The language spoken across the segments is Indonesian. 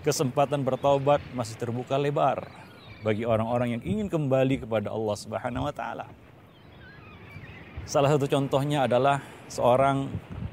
kesempatan bertaubat masih terbuka lebar bagi orang-orang yang ingin kembali kepada Allah Subhanahu wa taala. Salah satu contohnya adalah seorang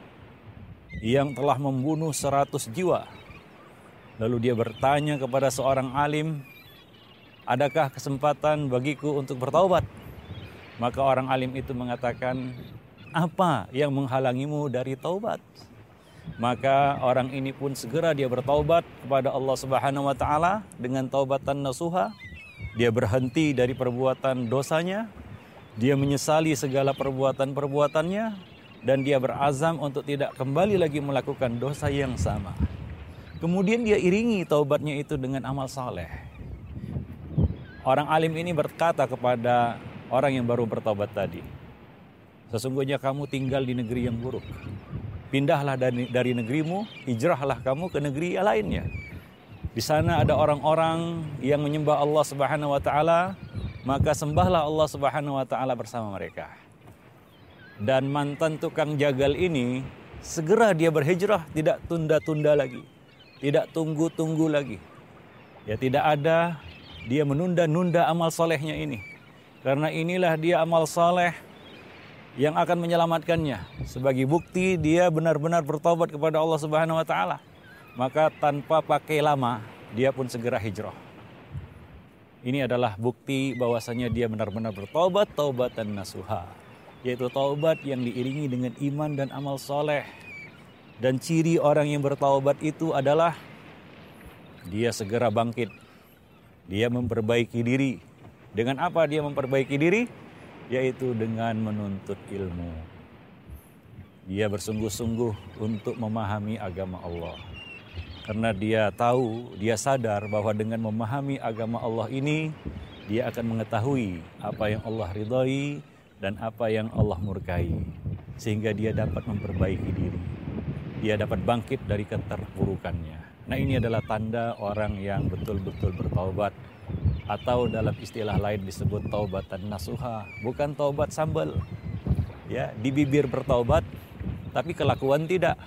yang telah membunuh 100 jiwa. Lalu dia bertanya kepada seorang alim, "Adakah kesempatan bagiku untuk bertaubat?" Maka orang alim itu mengatakan, "Apa yang menghalangimu dari taubat?" Maka orang ini pun segera dia bertaubat kepada Allah Subhanahu wa taala dengan taubatan nasuha. Dia berhenti dari perbuatan dosanya, dia menyesali segala perbuatan-perbuatannya, dan dia berazam untuk tidak kembali lagi melakukan dosa yang sama. Kemudian dia iringi taubatnya itu dengan amal saleh. Orang alim ini berkata kepada orang yang baru bertaubat tadi, "Sesungguhnya kamu tinggal di negeri yang buruk. Pindahlah dari negerimu, hijrahlah kamu ke negeri lainnya. Di sana ada orang-orang yang menyembah Allah Subhanahu wa taala, maka sembahlah Allah Subhanahu wa taala bersama mereka." Dan mantan tukang jagal ini segera dia berhijrah, tidak tunda-tunda lagi, tidak tunggu-tunggu lagi. Ya, tidak ada dia menunda-nunda amal solehnya ini. Karena inilah dia amal soleh yang akan menyelamatkannya. Sebagai bukti dia benar-benar bertaubat kepada Allah Subhanahu wa taala. Maka tanpa pakai lama, dia pun segera hijrah. Ini adalah bukti bahwasanya dia benar-benar bertaubat, taubatan nasuha. Yaitu taubat yang diiringi dengan iman dan amal soleh. Dan ciri orang yang bertaubat itu adalah dia segera bangkit. Dia memperbaiki diri. Dengan apa dia memperbaiki diri? Yaitu dengan menuntut ilmu. Dia bersungguh-sungguh untuk memahami agama Allah. Karena dia tahu, dia sadar bahwa dengan memahami agama Allah ini, dia akan mengetahui apa yang Allah ridhai dan apa yang Allah murkai. Sehingga dia dapat memperbaiki diri. Dia dapat bangkit dari keterpurukannya. Nah, ini adalah tanda orang yang betul-betul bertaubat. Atau dalam istilah lain disebut taubatan nasuha. Bukan taubat sambal. Ya, di bibir bertaubat, tapi kelakuan tidak.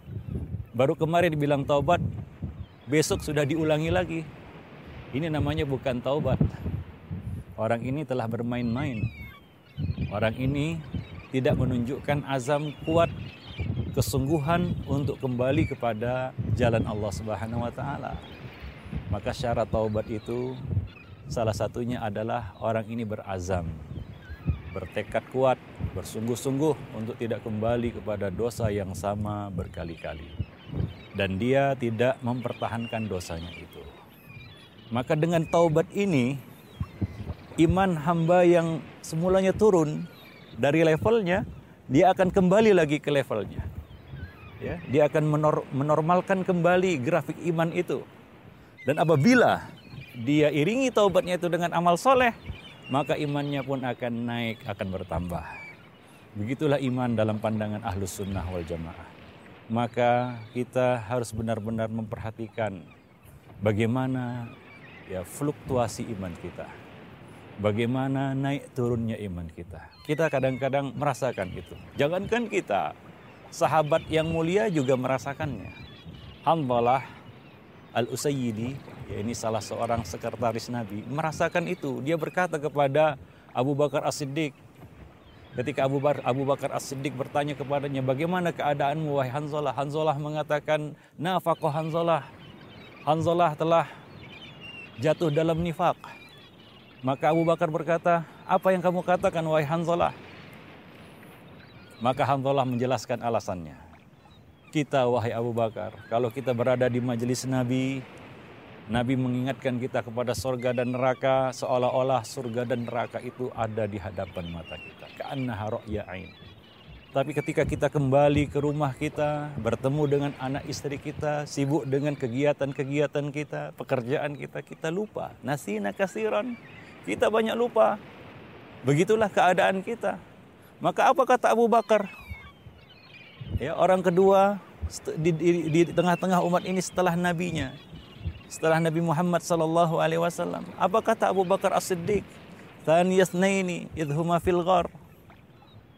Baru kemarin dibilang taubat, besok sudah diulangi lagi. Ini namanya bukan taubat. Orang ini telah bermain-main. Orang ini tidak menunjukkan azam kuat, kesungguhan untuk kembali kepada jalan Allah Subhanahu wa taala. Maka syarat taubat itu salah satunya adalah orang ini berazam, bertekad kuat, bersungguh-sungguh untuk tidak kembali kepada dosa yang sama berkali-kali. Dan dia tidak mempertahankan dosanya itu. Maka dengan taubat ini, iman hamba yang semulanya turun dari levelnya, dia akan kembali lagi ke levelnya. Ya, dia akan menormalkan kembali grafik iman itu. Dan apabila dia iringi taubatnya itu dengan amal soleh, maka imannya pun akan naik, akan bertambah. Begitulah iman dalam pandangan Ahlus Sunnah wal Jamaah. Maka kita harus benar-benar memperhatikan bagaimana ya fluktuasi iman kita. Bagaimana naik turunnya iman kita. Kita kadang-kadang merasakan itu. Jangankan kita, sahabat yang mulia juga merasakannya. Hanzalah Al-Usayyidi, ya ini salah seorang sekretaris Nabi, merasakan itu. Dia berkata kepada Abu Bakar As-Siddiq, ketika Abu Bakar As-Siddiq bertanya kepadanya, "Bagaimana keadaanmu wahai Hanzalah?" Hanzalah mengatakan, "Nafaqah Hanzalah." Hanzalah telah jatuh dalam nifaq. Maka Abu Bakar berkata, "Apa yang kamu katakan wahai Hanzalah?" Maka Hanzalah menjelaskan alasannya. Kita wahai Abu Bakar, kalau kita berada di majelis Nabi, Nabi mengingatkan kita kepada surga dan neraka, seolah-olah surga dan neraka itu ada di hadapan mata kita. Ka'annaha ra'ya ain. Tapi ketika kita kembali ke rumah kita, bertemu dengan anak istri kita, sibuk dengan kegiatan-kegiatan kita, pekerjaan kita, kita lupa. Nasina kasiran, kita banyak lupa. Begitulah keadaan kita. Maka apa kata Abu Bakar? Ya, orang kedua di tengah-tengah umat ini setelah nabinya. Setelah Nabi Muhammad sallallahu alaihi wasallam, apa kata Abu Bakar As-Siddiq? Thaniyasnaini idhuma fil ghar.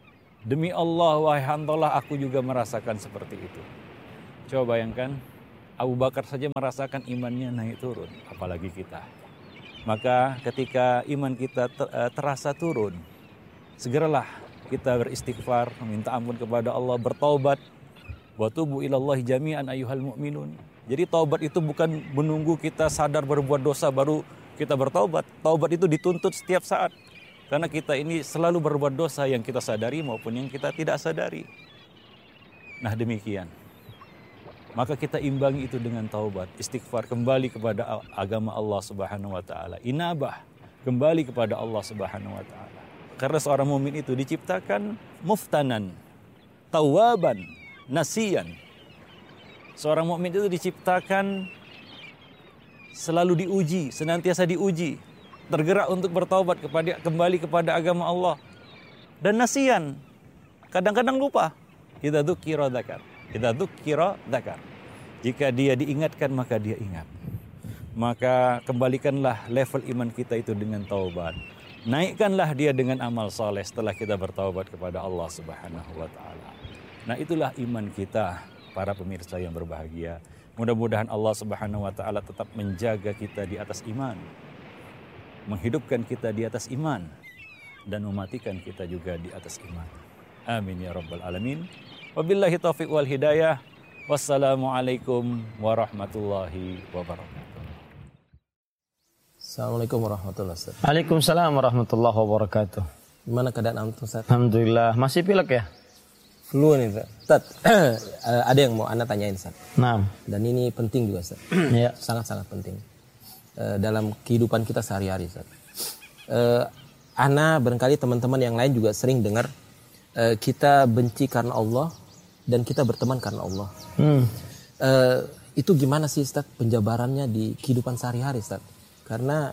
Demi Allah wahai Hanzalah, aku juga merasakan seperti itu. Coba bayangkan, Abu Bakar saja merasakan imannya naik turun, apalagi kita. Maka ketika iman kita terasa turun, segeralah kita beristighfar, minta ampun kepada Allah, bertaubat. Wa tubu ilallahi jami'an ayyuhal mu'minun. Jadi taubat itu bukan menunggu kita sadar berbuat dosa baru kita bertaubat. Taubat itu dituntut setiap saat. Karena kita ini selalu berbuat dosa yang kita sadari maupun yang kita tidak sadari. Nah demikian. Maka kita imbangi itu dengan taubat, istighfar, kembali kepada agama Allah Subhanahu wa taala. Inabah, kembali kepada Allah Subhanahu wa taala. Karena seorang mukmin itu diciptakan muftanan, tawaban, nasiyan. Seorang mukmin itu diciptakan selalu diuji, senantiasa diuji, tergerak untuk bertaubat kembali kepada agama Allah. Dan nasiyan, kadang-kadang lupa. Idza dzukira dzakar. Jika dia diingatkan maka dia ingat. Maka kembalikanlah level iman kita itu dengan taubat. Naikkanlah dia dengan amal saleh setelah kita bertaubat kepada Allah Subhanahu wa taala. Nah, itulah iman kita, para pemirsa yang berbahagia. Mudah-mudahan Allah Subhanahu wa taala tetap menjaga kita di atas iman, menghidupkan kita di atas iman, dan mematikan kita juga di atas iman. Amin ya rabbal alamin. Wabillahi taufiq wal hidayah. Wassalamualaikum warahmatullahi wabarakatuh. Assalamualaikum warahmatullahi wabarakatuh. Waalaikumsalam warahmatullahi wabarakatuh. Gimana keadaan antum, Ustaz? Alhamdulillah. Masih pilek ya? Flu nih, Ustaz. Ada yang mau Anda tanyain, Ustaz. Nah. Dan ini penting juga, Ustaz. Ya. Sangat-sangat penting. Dalam kehidupan kita sehari-hari, Ustaz. Ana barangkali teman-teman yang lain juga sering dengar kita benci karena Allah dan kita berteman karena Allah. Itu gimana sih, Ustaz, penjabarannya di kehidupan sehari-hari, Ustaz? Karena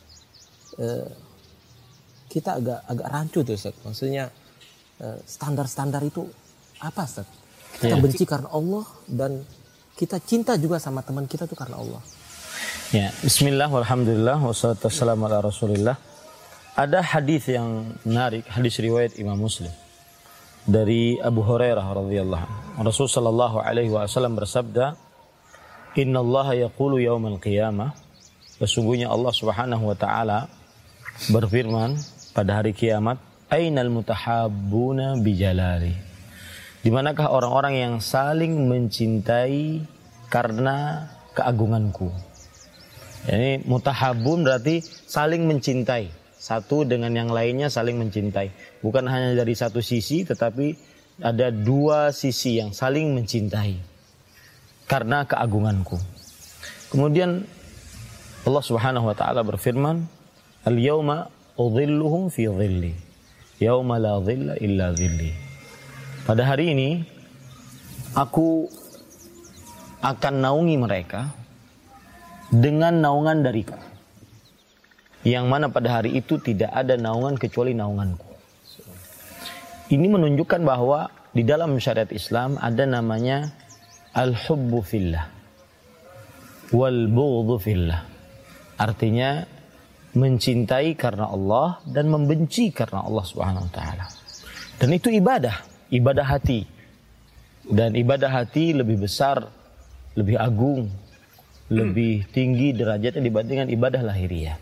kita agak rancu tuh, Ustaz. Maksudnya standar-standar itu apa, Ustaz? Kita benci karena Allah dan kita cinta juga sama teman kita tuh karena Allah. Ya, bismillah walhamdulillah wassalatu wassalamu ala rasulillah. Ada hadis yang menarik, hadis riwayat Imam Muslim dari Abu Hurairah radhiyallahu anhu. Rasul sallallahu alaihi wasallam bersabda, "Innallaha yaqulu yaumal qiyamah." Sesungguhnya Allah Subhanahu wa taala berfirman pada hari kiamat, "Ainal mutahabbuna bijalali?" Di manakah orang-orang yang saling mencintai karena keagunganku? Ini mutahabbun berarti saling mencintai. Satu dengan yang lainnya saling mencintai. Bukan hanya dari satu sisi, tetapi ada dua sisi yang saling mencintai karena keagunganku. Kemudian Allah Subhanahu wa taala berfirman, "Al-yauma udhilluhum fi dhilli, yauma la dhilla illa dhilli." Pada hari ini aku akan naungi mereka dengan naungan dariku, yang mana pada hari itu tidak ada naungan kecuali naunganku. Ini menunjukkan bahwa di dalam syariat Islam ada namanya al-hubbu fillah wal bughdhu fillah. Artinya mencintai karena Allah dan membenci karena Allah Subhanahu wa taala. Dan itu ibadah hati. Dan ibadah hati lebih besar, lebih agung, lebih tinggi derajatnya dibandingkan ibadah lahiriah.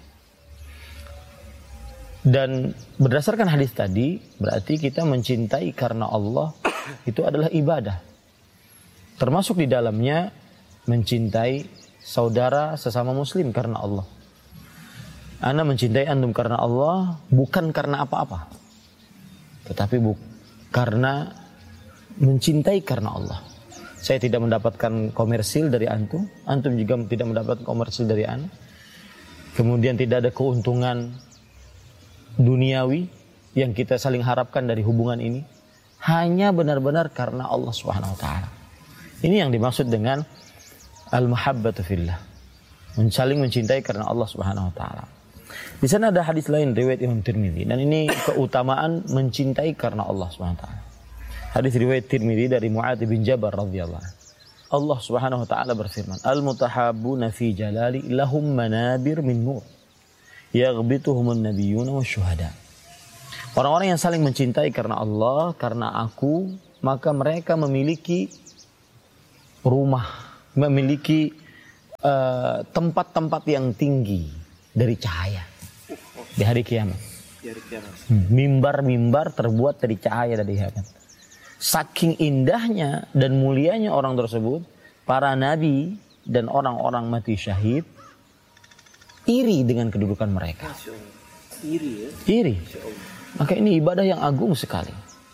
Dan berdasarkan hadis tadi, berarti kita mencintai karena Allah itu adalah ibadah. Termasuk di dalamnya mencintai saudara sesama muslim karena Allah. Ana mencintai antum karena Allah, bukan karena apa-apa, tetapi karena mencintai karena Allah. Saya tidak mendapatkan komersil dari antum, antum juga tidak mendapatkan komersil dari ana. Kemudian tidak ada keuntungan duniawi yang kita saling harapkan dari hubungan ini, hanya benar-benar karena Allah Subhanahu wa taala. Ini yang dimaksud dengan al-mahabbatu fillah, saling mencintai karena Allah Subhanahu wa taala. Di sana ada hadis lain riwayat Imam Tirmidzi, dan ini keutamaan mencintai karena Allah Subhanahu wa taala. Hadis riwayat Tirmidzi dari Mu'adz bin Jabal radhiyallahu anhu. Allah Subhanahu wa taala berfirman, "Al-mutahabbuna fi jalali lahum manabir min nur. Yaghbituhumun nabiyyuna wasyuhada." Orang-orang yang saling mencintai karena Allah, karena aku, maka mereka memiliki rumah memiliki tempat-tempat yang tinggi dari cahaya di hari kiamat. Mimbar-mimbar terbuat dari cahaya dari kiamat. Saking indahnya dan mulianya orang tersebut, para nabi dan orang-orang mati syahid iri dengan kedudukan mereka. Iri. Maka ini ibadah yang agung sekali.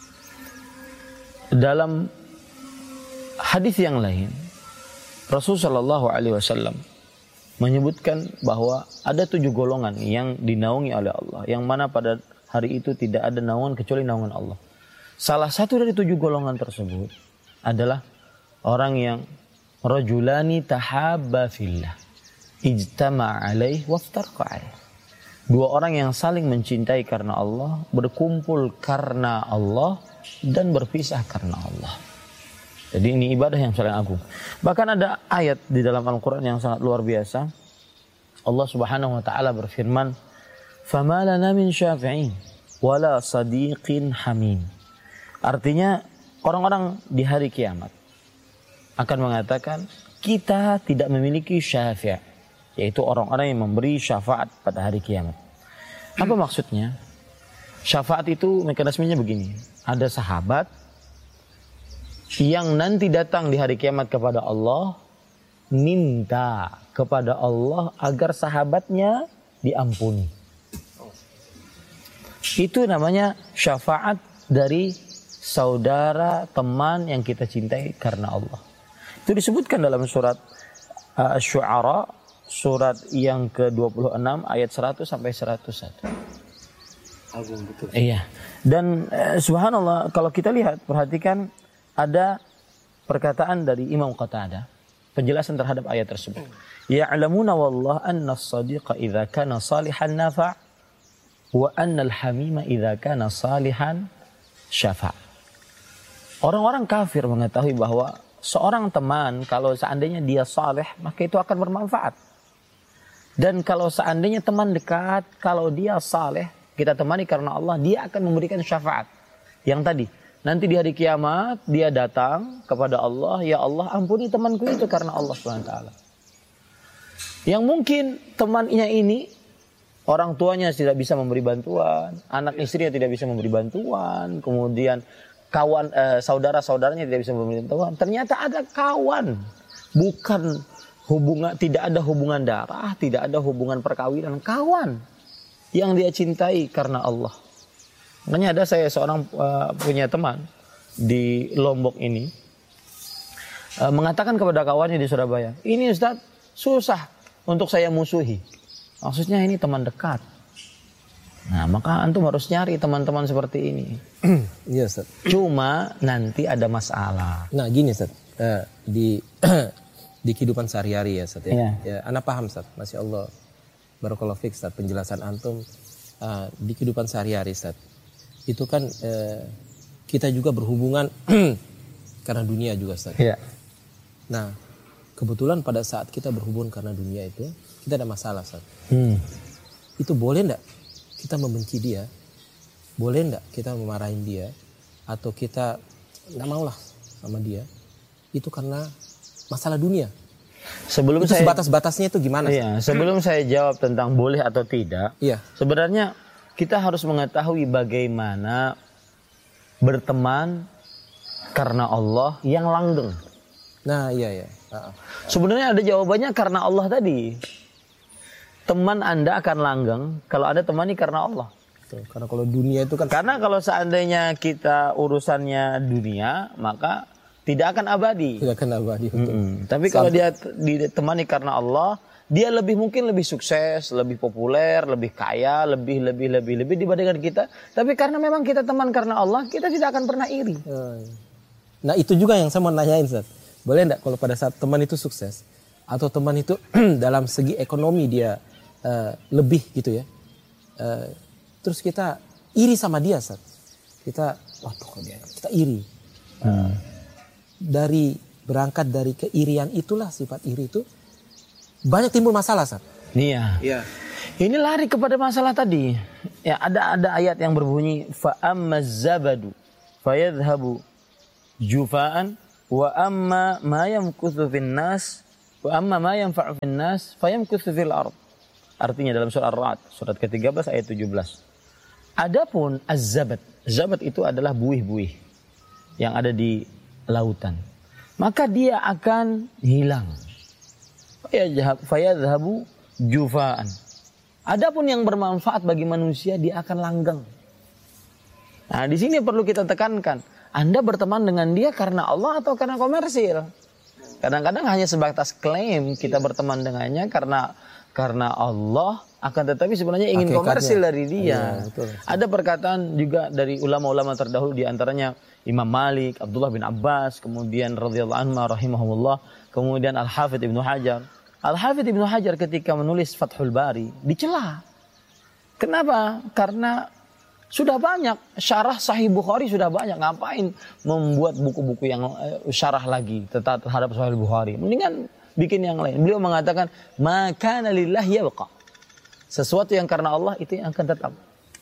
Dalam hadis yang lain, Rasulullah SAW menyebutkan bahwa ada 7 golongan yang dinaungi oleh Allah, yang mana pada hari itu tidak ada naungan kecuali naungan Allah. Salah satu dari 7 golongan tersebut adalah orang yang rajulani tahabba fillah ijtama'a alaih waftarqa alaih. 2 orang yang saling mencintai karena Allah, berkumpul karena Allah dan berpisah karena Allah. Jadi ini ibadah yang sangat agung. Bahkan ada ayat di dalam Al-Quran yang sangat luar biasa. Allah Subhanahu wa taala berfirman, "Fama lana min syafi'in wala sadiqin hamim." Artinya orang-orang di hari kiamat akan mengatakan, kita tidak memiliki syafi', yaitu orang-orang yang memberi syafaat pada hari kiamat. Apa maksudnya? Syafaat itu mekanismenya begini. Ada sahabat yang nanti datang di hari kiamat kepada Allah, minta kepada Allah agar sahabatnya diampuni. Itu namanya syafaat dari saudara, teman yang kita cintai karena Allah. Itu disebutkan dalam surat Asy-Syu'ara, surat yang ke-26 ayat 100 sampai 101. Agung betul. Iya. Dan subhanallah, kalau kita lihat, perhatikan, ada perkataan dari Imam Qatadah, penjelasan terhadap ayat tersebut. Ya'lamuna wallah anna as-sadiqa idza kana salihan nafa' wa anna al-hamima idza kana salihan syafa'. Orang-orang kafir mengetahui bahwa seorang teman kalau seandainya dia saleh, maka itu akan bermanfaat. Dan kalau seandainya teman dekat, kalau dia saleh, kita temani karena Allah, dia akan memberikan syafaat. Yang tadi, nanti di hari kiamat dia datang kepada Allah, ya Allah ampuni temanku itu karena Allah SWT. Yang mungkin temannya ini orang tuanya tidak bisa memberi bantuan, anak istrinya tidak bisa memberi bantuan, kemudian kawan saudara-saudaranya tidak bisa memberi bantuan. Ternyata ada kawan, bukan hubungan, tidak ada hubungan darah, tidak ada hubungan perkawinan, kawan yang dia cintai karena Allah. Makanya ada saya seorang punya teman di Lombok ini mengatakan kepada kawannya di Surabaya, ini Ustaz susah untuk saya musuhi. Maksudnya ini teman dekat. Nah maka antum harus nyari teman-teman seperti ini. Iya Ustaz. Cuma nanti ada masalah. Nah gini Ustaz, di kehidupan sehari-hari ya Ustaz ya. Ya, ana paham Ustaz, Masya Allah. Barakallahu fiik Ustaz, penjelasan antum di kehidupan sehari-hari Ustaz. Itu kan kita juga berhubungan karena dunia juga Ustaz. Ya. Nah, kebetulan pada saat kita berhubungan karena dunia itu, kita ada masalah Ustaz. Itu boleh enggak kita membenci dia? Boleh enggak kita memarahin dia? Atau kita enggak maulah sama dia? Itu karena masalah dunia. Sebelum itu saya batas-batasnya itu gimana? Iya, sebelum saya jawab tentang boleh atau tidak, sebenarnya kita harus mengetahui bagaimana berteman karena Allah yang langgeng. Nah, iya. Sebenarnya ada jawabannya karena Allah tadi. Teman Anda akan langgeng kalau Anda temani karena Allah. Betul. Karena kalau dunia itu kan. Karena kalau seandainya kita urusannya dunia, maka tidak akan abadi. Tidak akan abadi. Betul. Tapi kalau dia ditemani karena Allah, dia mungkin lebih sukses, lebih populer, lebih kaya, lebih dibandingkan kita. Tapi karena memang kita teman karena Allah, kita tidak akan pernah iri. Nah itu juga yang saya mau nanyain Ustaz. Boleh enggak kalau pada saat teman itu sukses, atau teman itu dalam segi ekonomi dia lebih gitu ya, terus kita iri sama dia Ustaz. Kita, waduh kita iri. Berangkat dari keirian itulah, sifat iri itu banyak timbul masalah Ustaz. Iya. Ini lari kepada masalah tadi. Ya, ada ayat yang berbunyi fa ammaz zabadu fayadhhabu jufaan wa amma ma yamkuthu fin nas wa amma ma yanfa'u fin nas fayamkuthu fil ard. Artinya dalam surah Ar-Ra'd, surat ke-13 ayat 17. Adapun az-zabat, zabat itu adalah buih-buih yang ada di lautan. Maka dia akan hilang. Fayadhabu jufaan. Adapun yang bermanfaat bagi manusia dia akan langgeng. Nah, di sini perlu kita tekankan, Anda berteman dengan dia karena Allah atau karena komersil? Kadang-kadang hanya sebatas klaim kita berteman dengannya karena Allah, akan tetapi sebenarnya ingin komersil dari dia. Ya, betul. Ada perkataan juga dari ulama-ulama terdahulu, di antaranya Imam Malik, Abdullah bin Abbas, kemudian radhiyallahu anhu rahimahumullah, kemudian Al-Hafidz Ibnu Hajar. Al-Hafidz Ibnu Hajar ketika menulis Fathul Bari dicela. Kenapa? Karena sudah banyak syarah Sahih Bukhari, sudah banyak, ngapain membuat buku-buku yang syarah lagi terhadap Sahih Bukhari? Mendingan bikin yang lain. Beliau mengatakan, "Maka lillahi yabqa." Sesuatu yang karena Allah itu yang akan tetap.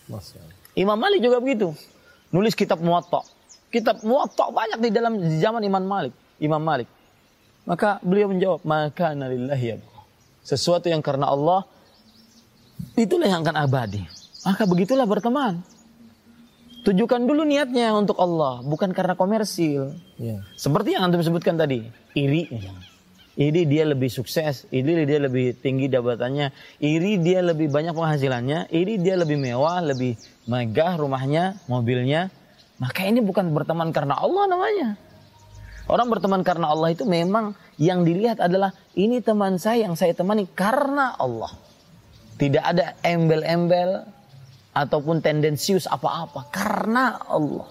Imam Malik juga begitu. Nulis kitab Muwatta. Kitab Muwatta banyak di zaman Imam Malik. Maka beliau menjawab, "Maka lillahi yabqa." Sesuatu yang karena Allah itulah yang akan abadi. Maka begitulah berteman. Tujukan dulu niatnya untuk Allah, bukan karena komersil. Ya. Seperti yang antum sebutkan tadi, iri. Iri dia lebih sukses, iri dia lebih tinggi jabatannya, iri dia lebih banyak penghasilannya, iri dia lebih mewah, lebih megah rumahnya, mobilnya. Maka ini bukan berteman karena Allah namanya. Orang berteman karena Allah itu memang yang dilihat adalah ini teman saya yang saya temani karena Allah. Tidak ada embel-embel ataupun tendensius apa-apa, karena Allah.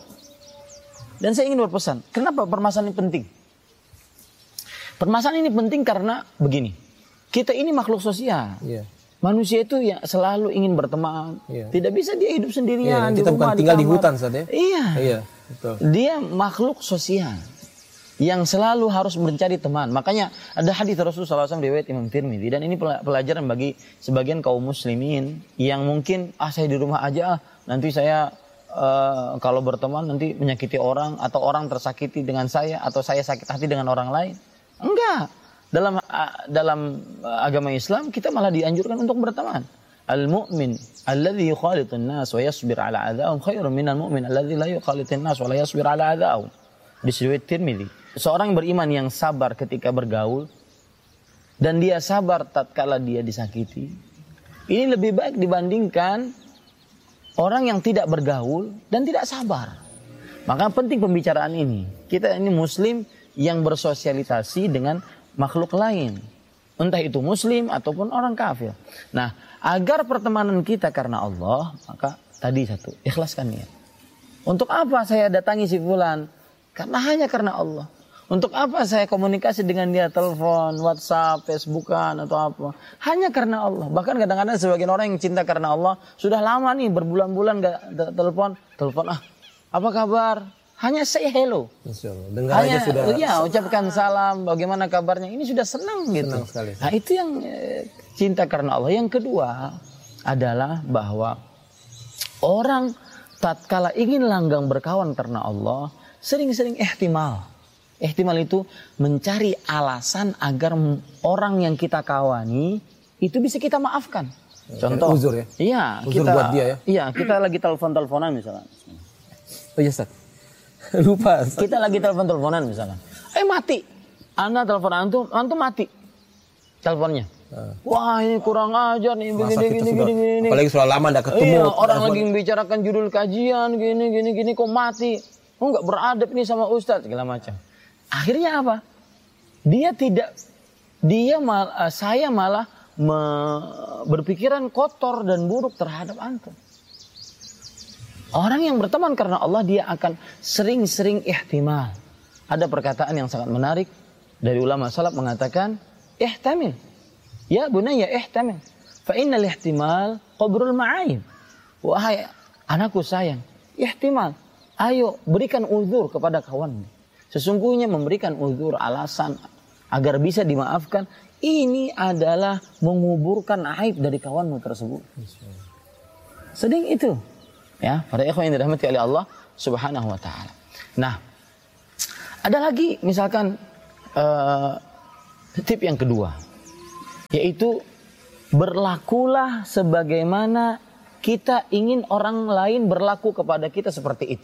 Dan saya ingin berpesan, kenapa permasalahan ini penting? Permasalahan ini penting karena begini, kita ini makhluk sosial. Yeah. Manusia itu ya selalu ingin berteman. Yeah. Tidak bisa dia hidup sendirian. Yeah, kita bukan tinggal di hutan saja. Iya. Yeah, betul. Dia makhluk sosial yang selalu harus mencari teman. Makanya ada hadis Rasulullah SAW riwayat Imam Tirmidzi, dan ini pelajaran bagi sebagian kaum muslimin yang mungkin saya di rumah aja, nanti saya kalau berteman nanti menyakiti orang atau orang tersakiti dengan saya atau saya sakit hati dengan orang lain. Enggak. Dalam agama Islam kita malah dianjurkan untuk berteman. Al-mu'min alladhi yukhalitun nas wa yasbir ala adzaahum khairun minal mu'min alladhi la yukhalitun nas wa la yasbir ala adzaahum. Di riwayat Tirmidzi. Seorang beriman yang sabar ketika bergaul dan dia sabar tatkala dia disakiti, ini lebih baik dibandingkan orang yang tidak bergaul dan tidak sabar. Maka penting pembicaraan ini. Kita ini muslim yang bersosialisasi dengan makhluk lain, entah itu muslim ataupun orang kafir. Nah, agar pertemanan kita karena Allah, maka tadi satu, ikhlaskan niat. Untuk apa saya datangi si fulan? Hanya karena Allah. Untuk apa saya komunikasi dengan dia, telepon, WhatsApp, Facebookan atau apa? Hanya karena Allah. Bahkan kadang-kadang sebagian orang yang cinta karena Allah sudah lama nih berbulan-bulan gak telepon, apa kabar? Hanya say hello. Dengar aja sudah. Iya, ucapkan salam, bagaimana kabarnya? Ini sudah senang gitu. Senang sekali. Nah, itu yang cinta karena Allah. Yang kedua adalah bahwa orang tatkala ingin langgang berkawan karena Allah, sering-sering ihtimal. Ihtimal itu mencari alasan agar orang yang kita kawani itu bisa kita maafkan. Contoh. Uzur ya? Iya. Uzur buat dia ya? Iya, kita lagi telepon-teleponan misalnya. Oh iya, Ustaz. Lupa. Kita lagi telepon-teleponan misalnya. Mati. Anda telepon antum mati. Teleponnya. Wah, ini kurang ajar nih, begini. Apalagi sudah lama enggak ketemu. Iya, orang lagi membicarakan judul kajian, gini kok mati. Oh, enggak beradab nih sama ustaz, segala macam. Akhirnya apa? Saya malah berpikiran kotor dan buruk terhadap antum. Orang yang berteman karena Allah, dia akan sering-sering ihtimal. Ada perkataan yang sangat menarik dari ulama salaf mengatakan, ihtamil. Ya bunayya ihtamil. Fa innal ihtimal qabrul ma'ayib. Wahai anakku sayang, ihtimal. Ayo berikan uzur kepada kawanmu. Sesungguhnya memberikan uzur, alasan agar bisa dimaafkan, ini adalah menguburkan aib dari kawanmu tersebut. Sedang itu. Ya, para ikhwan yang dirahmati oleh Allah Subhanahu wa taala. Nah, Ada lagi misalkan tip yang kedua, yaitu berlakulah sebagaimana kita ingin orang lain berlaku kepada kita seperti itu.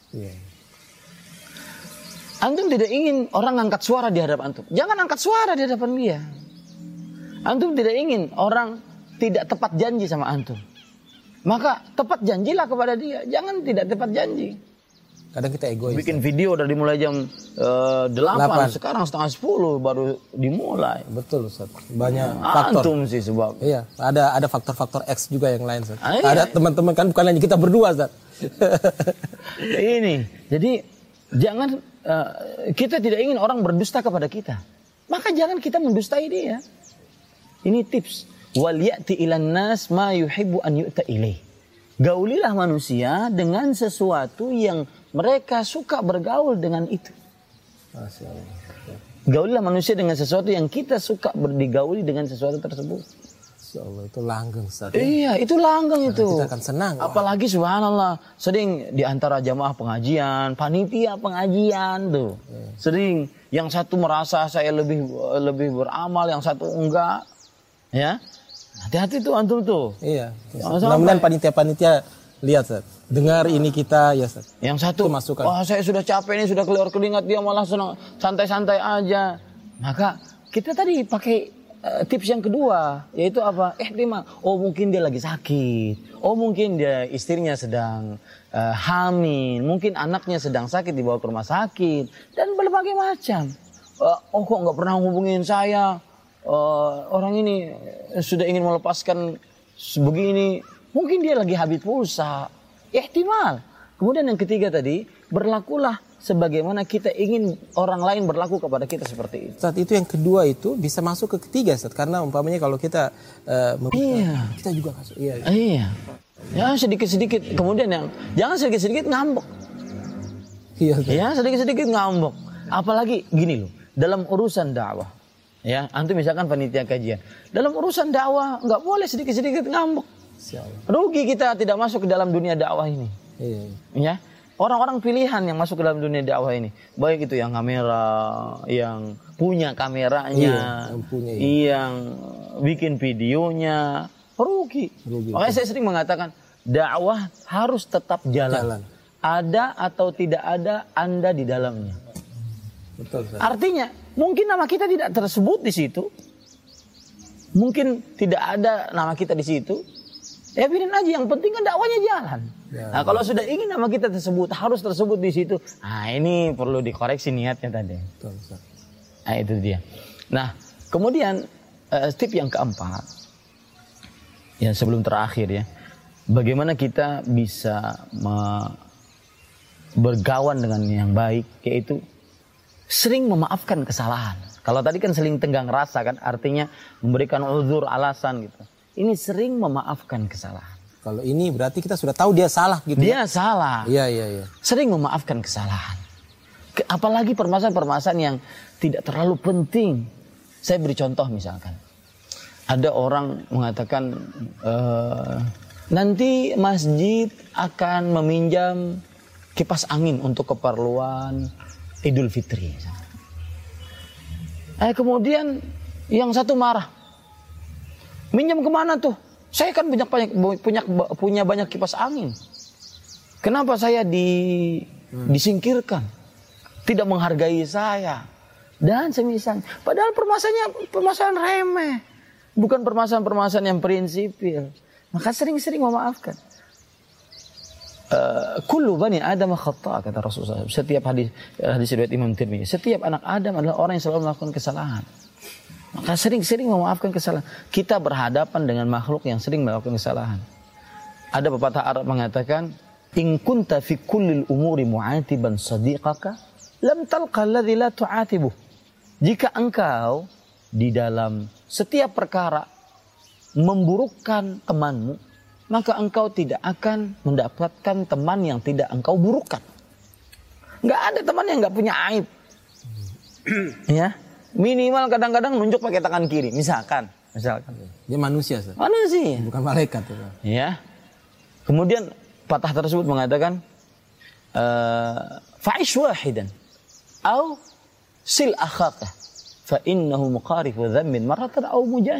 Antum tidak ingin orang angkat suara di hadapan antum, jangan angkat suara di hadapan dia. Antum tidak ingin orang tidak tepat janji sama antum, maka tepat janjilah kepada dia, jangan tidak tepat janji. Kadang kita egois. Bikin video dari mulai jam 8, sekarang setengah 10 baru dimulai. Betul Ustaz. Banyak faktor. Antum sih sebab. Iya, ada faktor-faktor X juga yang lain Ustaz. Iya. Ada teman-teman kan bukan hanya kita berdua Ustaz. Ini. Jadi jangan kita tidak ingin orang berdusta kepada kita. Maka jangan kita mendustai dia. Ini tips. Wal ya'ti ilan nas ma yuhibbu an yu'ta ilaih. Gaulilah manusia dengan sesuatu yang mereka suka bergaul dengan itu. Gaulilah manusia dengan sesuatu yang kita suka berdigauli dengan sesuatu tersebut. Insya Allah itu langgeng Ustaz. Iya, itu langgeng itu. Kita akan senang. Apalagi subhanallah, sering di antara jamaah pengajian, panitia pengajian tuh. Sering yang satu merasa saya lebih beramal, yang satu enggak. Ya. Hati-hati tuh antum tuh. Iya. Mudah-mudahan panitia-panitia lihat Ustaz. Dengar ini kita ya Ustaz. Yang satu masukkan. Wah, saya sudah capek ini, sudah keluar keringat, dia malah senang santai-santai aja. Maka kita tadi pakai tips yang kedua, yaitu apa? Ihtimal. Oh, mungkin dia lagi sakit. Oh, mungkin dia istrinya sedang hamil, mungkin anaknya sedang sakit dibawa ke rumah sakit dan berbagai macam. Oh, kok nggak pernah hubungin saya? Orang ini sudah ingin melepaskan sebegini, mungkin dia lagi habis pulsa. Ihtimal. Kemudian yang ketiga tadi, berlakulah sebagaimana kita ingin orang lain berlaku kepada kita seperti itu. Saat itu yang kedua itu bisa masuk ke ketiga Ustaz, karena umpamanya kalau kita kita juga masuk. Iya. Ya sedikit-sedikit. Kemudian jangan sedikit-sedikit ngambek. Iya. Ya sedikit-sedikit ngambek. Apalagi gini loh, dalam urusan dakwah. Ya, antum misalkan panitia kajian. Dalam urusan dakwah nggak boleh sedikit-sedikit ngambek. Rugi kita tidak masuk ke dalam dunia dakwah ini. Iya. Ya, orang-orang pilihan yang masuk ke dalam dunia dakwah ini, baik itu yang kamera, yang punya kameranya, yang bikin videonya, rugi. Makanya saya sering mengatakan dakwah harus tetap jalan. Ada atau tidak ada Anda di dalamnya. Betul. Artinya mungkin nama kita tidak tersebut di situ, mungkin tidak ada nama kita di situ. Ya biarin aja, yang penting kan dakwanya jalan. Nah kalau sudah ingin nama kita tersebut, harus tersebut di situ. Nah ini perlu dikoreksi niatnya tadi. Nah itu dia. Nah kemudian tip yang keempat, ya sebelum terakhir ya, bagaimana kita bisa bergawan dengan yang baik, yaitu sering memaafkan kesalahan. Kalau tadi kan sering tenggang rasa kan, artinya memberikan uzur, alasan gitu. Ini sering memaafkan kesalahan. Kalau ini berarti kita sudah tahu dia salah gitu. Dia salah. Iya. Sering memaafkan kesalahan. Apalagi permasalahan-permasalahan yang tidak terlalu penting. Saya beri contoh misalkan. Ada orang mengatakan nanti masjid akan meminjam kipas angin untuk keperluan Idul Fitri. Kemudian yang satu marah. Minjam kemana tuh? Saya kan punya banyak kipas angin. Kenapa saya disingkirkan? Tidak menghargai saya. Dan semisal. Padahal permasalahan remeh. Bukan permasalahan yang prinsipil. Maka sering-sering memaafkan. Kullu bani Adam khata', kata Rasulullah. Setiap hadis riwayat Imam Tirmidzi, setiap anak Adam adalah orang yang selalu melakukan kesalahan. Maka sering-sering memaafkan kesalahan. Kita berhadapan dengan makhluk yang sering melakukan kesalahan. Ada pepatah Arab mengatakan, "In kunta fi kullil umuri mu'atiban sadiqaka, lam talqa alladhi la tu'atibuh." Jika engkau di dalam setiap perkara memburukkan temanmu, maka engkau tidak akan mendapatkan teman yang tidak engkau burukkan. Enggak ada teman yang enggak punya aib. Ya. Minimal kadang-kadang nunjuk pakai tangan kiri, misalkan. Dia manusia, Sir. Manusia. Bukan malaikat. Ya. Kemudian patah tersebut mengatakan fa'ish wahidan au sil akhaka fa innahu muqarifu dhammin maratan au